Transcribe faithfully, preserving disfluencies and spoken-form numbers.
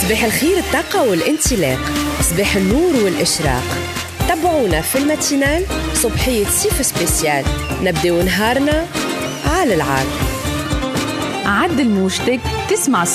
صباح الخير، الطاقة والانطلاق، صباح النور والإشراق. تابعونا في الماتينال صبحية سيف سبيسيال، نبداو نهارنا على العال. عد الموجتك تسمع